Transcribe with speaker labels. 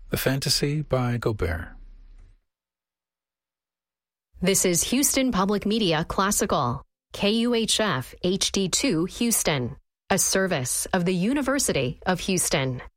Speaker 1: The Fantasy by Gobert.
Speaker 2: This is Houston Public Media Classical, KUHF HD2 Houston, a service of the University of Houston.